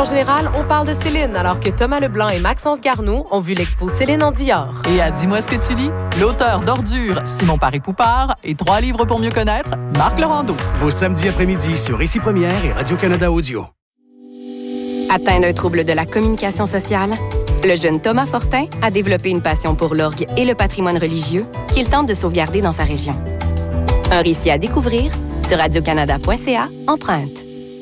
général, on parle de Céline, alors que Thomas Leblanc et Maxence Garneau ont vu l'expo Céline en Dior. Et à Dis-moi ce que tu lis, l'auteur d'Ordures, Simon Paré-Poupard, et 3 livres pour mieux connaître, Marc Laurando. Vos samedis après-midi sur Ici Première et Radio-Canada Audio. Atteint d'un trouble de la communication sociale, le jeune Thomas Fortin a développé une passion pour l'orgue et le patrimoine religieux qu'il tente de sauvegarder dans sa région. Un récit à découvrir sur radiocanada.ca, empreinte.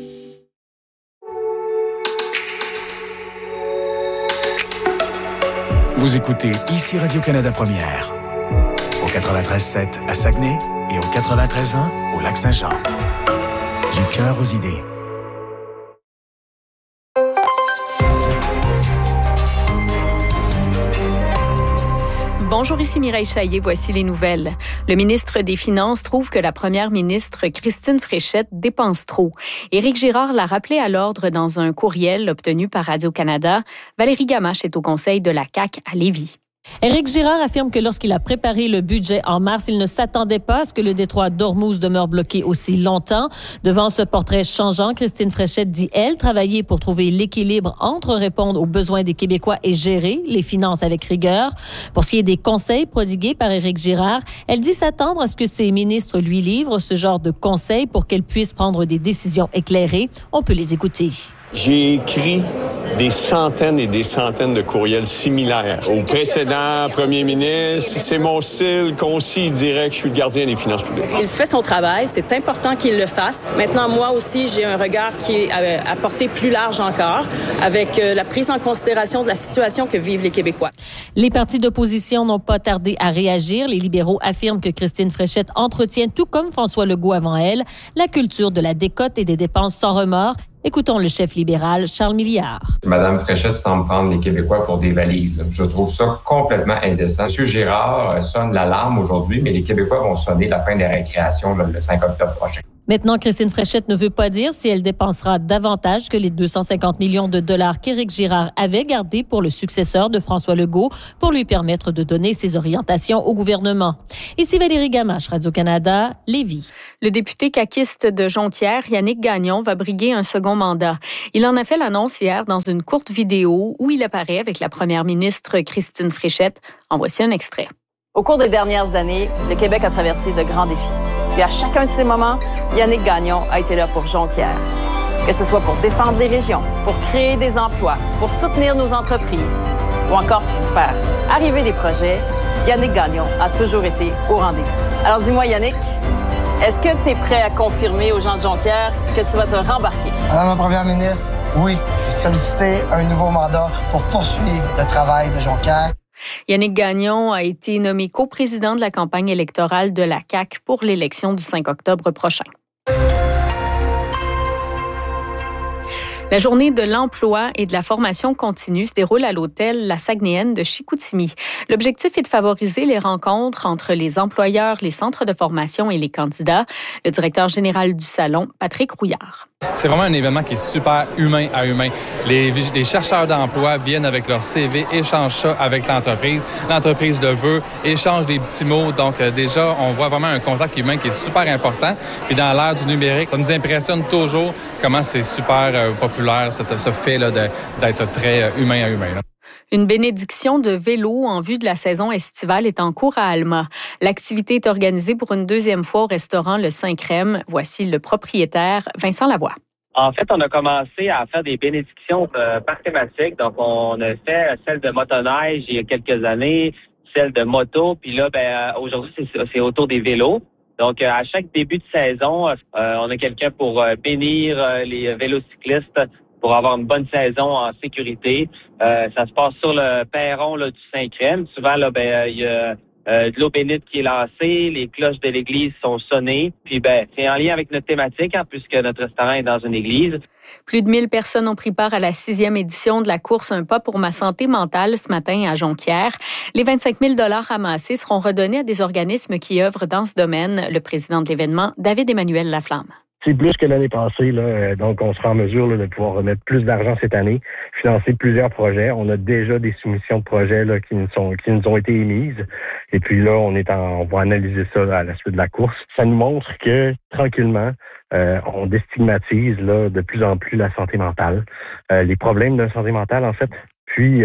Vous écoutez Ici Radio-Canada Première. Au 93.7 à Saguenay et au 93.1 au Lac-Saint-Jean. Du cœur aux idées. Bonjour, ici Mireille Chaillet, voici les nouvelles. Le ministre des Finances trouve que la première ministre Christine Fréchette dépense trop. Éric Girard l'a rappelé à l'ordre dans un courriel obtenu par Radio-Canada. Valérie Gamache est au conseil de la CAQ à Lévis. Éric Girard affirme que lorsqu'il a préparé le budget en mars, il ne s'attendait pas à ce que le détroit d'Ormuz demeure bloqué aussi longtemps. Devant ce portrait changeant, Christine Fréchette dit, elle, travailler pour trouver l'équilibre entre répondre aux besoins des Québécois et gérer les finances avec rigueur. Pour ce qui est des conseils prodigués par Éric Girard, elle dit s'attendre à ce que ses ministres lui livrent ce genre de conseils pour qu'elle puisse prendre des décisions éclairées. On peut les écouter. J'ai écrit des centaines et des centaines de courriels similaires au précédent premier ministre. C'est mon style concis, direct. Je suis le gardien des finances publiques. Il fait son travail. C'est important qu'il le fasse. Maintenant, moi aussi, j'ai un regard qui est à portée plus large encore, avec la prise en considération de la situation que vivent les Québécois. Les partis d'opposition n'ont pas tardé à réagir. Les libéraux affirment que Christine Fréchette entretient, tout comme François Legault avant elle, la culture de la décote et des dépenses sans remords. Écoutons le chef libéral, Charles Milliard. Madame Fréchette semble prendre les Québécois pour des valises. Je trouve ça complètement indécent. Monsieur Girard sonne l'alarme aujourd'hui, mais les Québécois vont sonner la fin des récréations le 5 octobre prochain. Maintenant, Christine Fréchette ne veut pas dire si elle dépensera davantage que les 250 millions de dollars qu'Éric Girard avait gardés pour le successeur de François Legault pour lui permettre de donner ses orientations au gouvernement. Ici Valérie Gamache, Radio-Canada, Lévis. Le député caquiste de Jonquière, Yannick Gagnon, va briguer un second mandat. Il en a fait l'annonce hier dans une courte vidéo où il apparaît avec la première ministre Christine Fréchette. En voici un extrait. Au cours des dernières années, le Québec a traversé de grands défis. Puis à chacun de ces moments, Yannick Gagnon a été là pour Jonquière. Que ce soit pour défendre les régions, pour créer des emplois, pour soutenir nos entreprises ou encore pour faire arriver des projets, Yannick Gagnon a toujours été au rendez-vous. Alors dis-moi Yannick, est-ce que tu es prêt à confirmer aux gens de Jonquière que tu vas te rembarquer? Madame la première ministre, oui, j'ai sollicité un nouveau mandat pour poursuivre le travail de Jonquière. Yannick Gagnon a été nommé coprésident de la campagne électorale de la CAQ pour l'élection du 5 octobre prochain. La journée de l'emploi et de la formation continue se déroule à l'hôtel La Saguenayenne de Chicoutimi. L'objectif est de favoriser les rencontres entre les employeurs, les centres de formation et les candidats. Le directeur général du salon, Patrick Rouillard. C'est vraiment un événement qui est super humain à humain. Les chercheurs d'emploi viennent avec leur CV, échangent ça avec l'entreprise. L'entreprise le veut, échange des petits mots. Donc déjà, on voit vraiment un contact humain qui est super important. Puis dans l'ère du numérique, ça nous impressionne toujours comment c'est super populaire, ce fait-là d'être très humain à humain. Là. Une bénédiction de vélo en vue de la saison estivale est en cours à Alma. L'activité est organisée pour une deuxième fois au restaurant Le Saint-Crème. Voici le propriétaire, Vincent Lavoie. En fait, on a commencé à faire des bénédictions par thématique. Donc, on a fait celle de motoneige il y a quelques années, celle de moto. Puis là, aujourd'hui, c'est autour des vélos. Donc, à chaque début de saison, on a quelqu'un pour bénir les vélocyclistes pour avoir une bonne saison en sécurité. Ça se passe sur le perron là, du Saint-Crème. Souvent, là, il y a de l'eau bénite qui est lancée, les cloches de l'église sont sonnées. Puis, c'est en lien avec notre thématique, puisque notre restaurant est dans une église. Plus de 1000 personnes ont pris part à la 6e édition de la course Un pas pour ma santé mentale ce matin à Jonquière. Les 25 000 $ amassés seront redonnés à des organismes qui œuvrent dans ce domaine. Le président de l'événement, David-Emmanuel Laflamme. C'est plus que l'année passée, là. Donc, on sera en mesure là, de pouvoir remettre plus d'argent cette année, financer plusieurs projets. On a déjà des soumissions de projets là, qui nous ont été émises. Et puis là, on va analyser ça là, à la suite de la course. Ça nous montre que, tranquillement, on déstigmatise là, de plus en plus la santé mentale. Les problèmes de santé mentale, en fait. Puis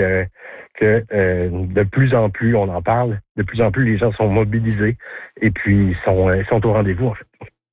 que de plus en plus on en parle, de plus en plus les gens sont mobilisés et puis sont au rendez-vous, en fait.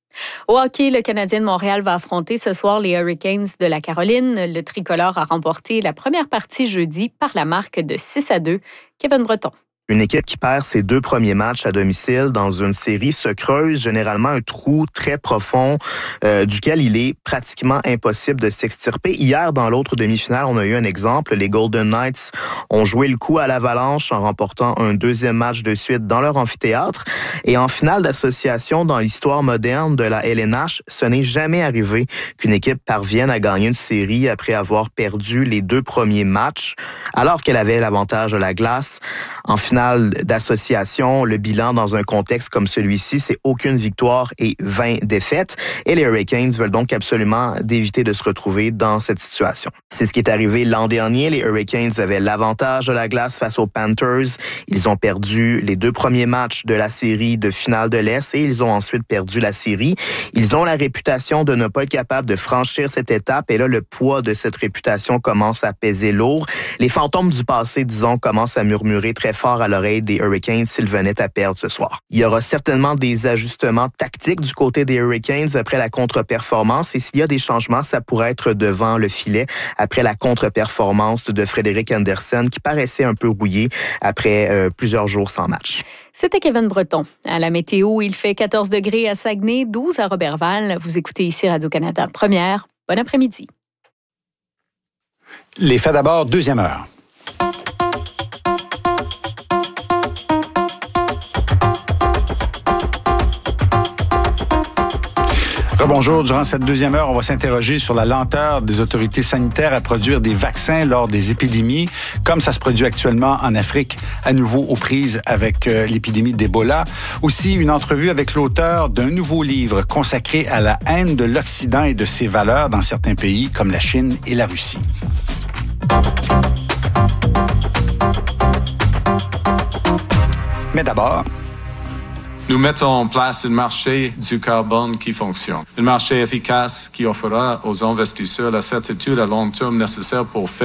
Au hockey, le Canadien de Montréal va affronter ce soir les Hurricanes de la Caroline. Le tricolore a remporté la première partie jeudi par la marque de 6-2. Kevin Breton. Une équipe qui perd ses 2 premiers matchs à domicile dans une série se creuse généralement un trou très profond duquel il est pratiquement impossible de s'extirper. Hier, dans l'autre demi-finale, on a eu un exemple. Les Golden Knights ont joué le coup à l'Avalanche en remportant un 2e match de suite dans leur amphithéâtre. Et en finale d'association dans l'histoire moderne de la LNH, ce n'est jamais arrivé qu'une équipe parvienne à gagner une série après avoir perdu les 2 premiers matchs, alors qu'elle avait l'avantage de la glace. En finale d'association, le bilan dans un contexte comme celui-ci, c'est aucune victoire et 20 défaites. Et les Hurricanes veulent donc absolument d'éviter de se retrouver dans cette situation. C'est ce qui est arrivé l'an dernier. Les Hurricanes avaient l'avantage de la glace face aux Panthers. Ils ont perdu les 2 premiers matchs de la série de finale de l'Est et ils ont ensuite perdu la série. Ils ont la réputation de ne pas être capables de franchir cette étape et là, le poids de cette réputation commence à peser lourd. Les fantômes du passé, disons, commencent à murmurer très fort à l'oreille des Hurricanes s'ils venaient à perdre ce soir. Il y aura certainement des ajustements tactiques du côté des Hurricanes après la contre-performance et s'il y a des changements, ça pourrait être devant le filet après la contre-performance de Frédéric Andersen qui paraissait un peu rouillé après plusieurs jours sans match. C'était Kevin Breton. À la météo, il fait 14 degrés à Saguenay, 12 à Roberval. Vous écoutez ici Radio-Canada Première. Bon après-midi. Les faits d'abord, 2e heure. Rebonjour. Durant cette 2e heure, on va s'interroger sur la lenteur des autorités sanitaires à produire des vaccins lors des épidémies, comme ça se produit actuellement en Afrique, à nouveau aux prises avec l'épidémie d'Ebola. Aussi, une entrevue avec l'auteur d'un nouveau livre consacré à la haine de l'Occident et de ses valeurs dans certains pays comme la Chine et la Russie. Mais d'abord, nous mettons en place un marché du carbone qui fonctionne. Un marché efficace qui offrira aux investisseurs la certitude à long terme nécessaire pour faire